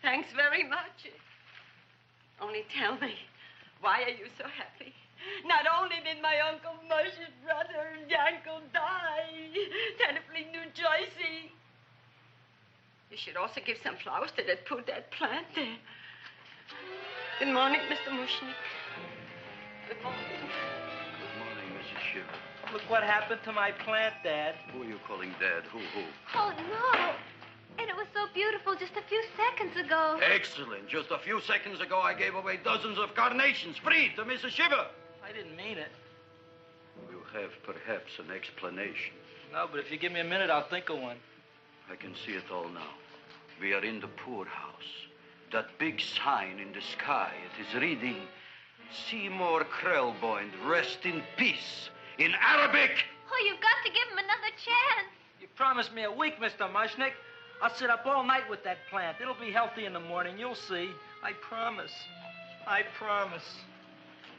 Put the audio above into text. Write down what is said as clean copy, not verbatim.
Thanks very much. Only tell me, why are you so happy? Not only did my Uncle Mush's brother Yankel die, Tenafly, New Jersey. You should also give some flowers to that poor dead plant there. Good morning, Mr. Mushnik. Good morning. Good morning, Mrs. Shiver. Look what happened to my plant, Dad. Who are you calling Dad? Who? Oh, no. And it was so beautiful just a few seconds ago. Excellent. Just a few seconds ago, I gave away dozens of carnations free to Mrs. Shiver. I didn't mean it. You have perhaps an explanation. No, but if you give me a minute, I'll think of one. I can see it all now. We are in the poorhouse. That big sign in the sky, it is reading, Seymour Krelboyne, rest in peace, in Arabic. Oh, you've got to give him another chance. You promised me a week, Mr. Mushnick. I'll sit up all night with that plant. It'll be healthy in the morning. You'll see. I promise. I promise.